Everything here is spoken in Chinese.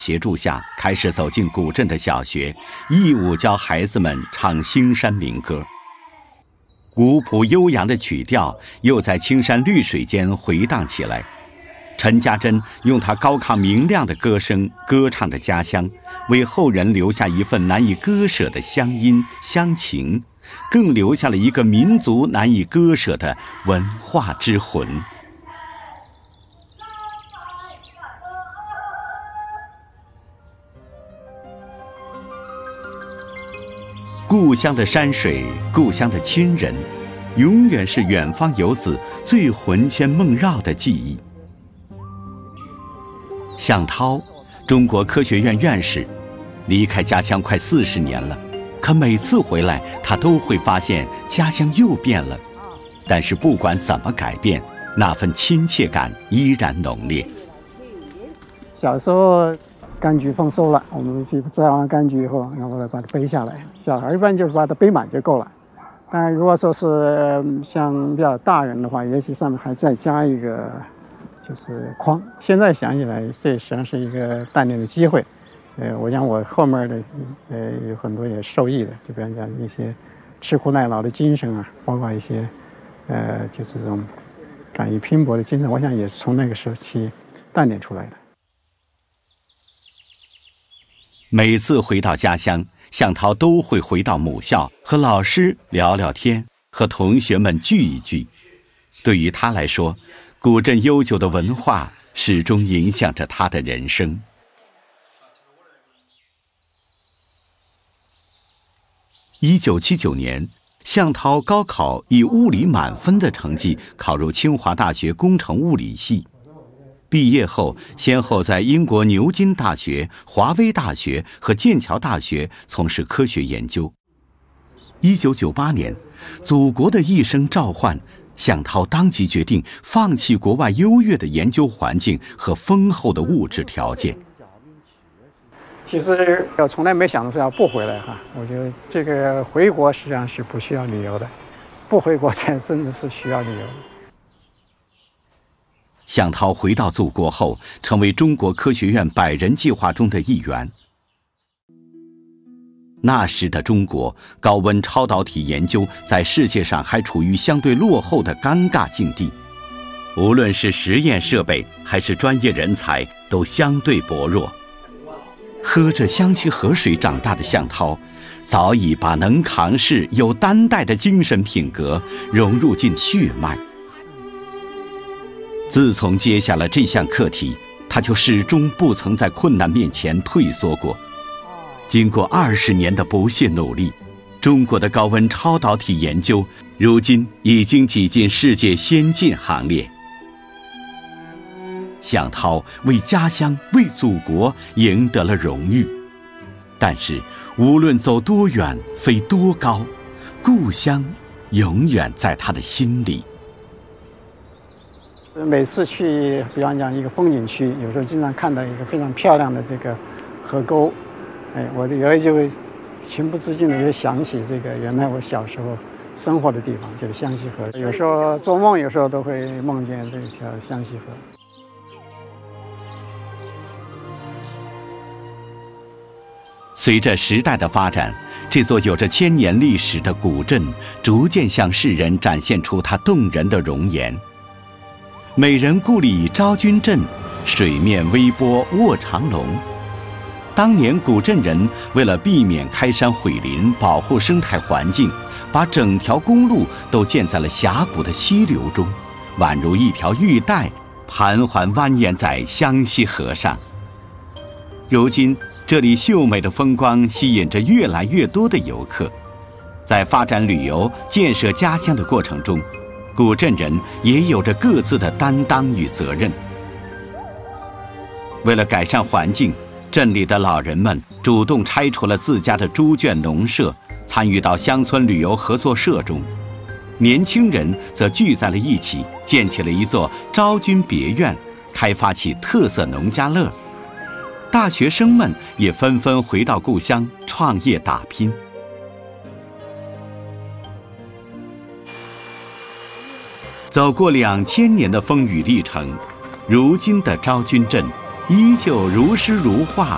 协助下，开始走进古镇的小学，义务教孩子们唱兴山民歌。古朴悠扬的曲调又在青山绿水间回荡起来。陈家珍用他高亢明亮的歌声歌唱着家乡，为后人留下一份难以割舍的乡音乡情，更留下了一个民族难以割舍的文化之魂。故乡的山水，故乡的亲人，永远是远方游子最魂牵梦绕的记忆。向涛，中国科学院院士，离开家乡快40年了，可每次回来，他都会发现家乡又变了。但是不管怎么改变，那份亲切感依然浓烈。 小时候柑橘丰收了，我们去摘完柑橘以后，然后把它背下来。小孩一般就是把它背满就够了。但如果说是像比较大人的话，也许上面还再加一个就是筐。现在想起来，这实际上是一个锻炼的机会。我想我后面的有很多也受益的，就比方讲一些吃苦耐劳的精神啊，包括一些就是这种敢于拼搏的精神，我想也是从那个时期锻炼出来的。 每次回到家乡，向涛都会回到母校，和老师聊聊天，和同学们聚一聚。对于他来说，古镇悠久的文化始终影响着他的人生。1979年，向涛高考以物理满分的成绩考入清华大学工程物理系。毕业后，先后在英国牛津大学、华威大学和剑桥大学从事科学研究。1998年，祖国的一声召唤，向涛当即决定放弃国外优越的研究环境和丰厚的物质条件。 其实我从来没想到说要不回来哈，我觉得这个回国实际上是不需要理由的，不回国才真的是需要理由的。 向涛回到祖国后，成为中国科学院100人计划中的一员。那时的中国，高温超导体研究在世界上还处于相对落后的尴尬境地，无论是实验设备还是专业人才，都相对薄弱。喝着湘西河水长大的向涛，早已把能扛事、有担待的精神品格融入进血脉。自从接下了这项课题，他就始终不曾在困难面前退缩过。经过20年的不懈努力，中国的高温超导体研究如今已经挤进世界先进行列。向涛为家乡、为祖国赢得了荣誉，但是无论走多远、飞多高，故乡永远在他的心里。 每次去，比方讲一个风景区，有时候经常看到一个非常漂亮的这个河沟，我有时候就会情不自禁的就想起这个原来我小时候生活的地方，就是湘西河。有时候做梦，有时候都会梦见这条湘西河。 随着时代的发展，这座有着1000年历史的古镇逐渐向世人展现出它动人的容颜。美人故里昭君镇，水面微波卧长龙。当年古镇人为了避免开山毁林，保护生态环境，把整条公路都建在了峡谷的溪流中，宛如一条玉带，盘桓蜿蜒在湘西河上。如今，这里秀美的风光吸引着越来越多的游客。在发展旅游、建设家乡的过程中，古镇人也有着各自的担当与责任。为了改善环境，镇里的老人们主动拆除了自家的猪圈农舍，参与到乡村旅游合作社中。年轻人则聚在了一起，建起了一座昭君别院，开发起特色农家乐。大学生们也纷纷回到故乡创业打拼。走过2000年的风雨历程，如今的昭君镇依旧如诗如画，